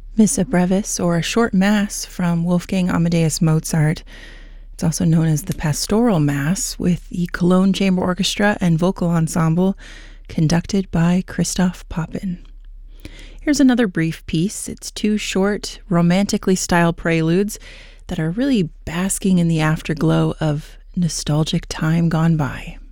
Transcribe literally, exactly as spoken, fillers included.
Missa brevis, or a short mass from Wolfgang Amadeus Mozart. It's also known as the Pastoral Mass, with the Cologne Chamber Orchestra and Vocal Ensemble, conducted by Christoph Poppen. Here's another brief piece. It's two short, romantically styled preludes that are really basking in the afterglow of nostalgic time gone by.